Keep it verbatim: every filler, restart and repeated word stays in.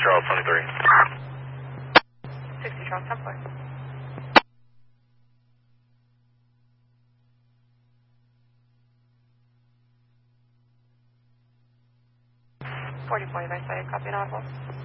Charles twenty-three. sixty Charles ten four. forty forty by side, copy and all.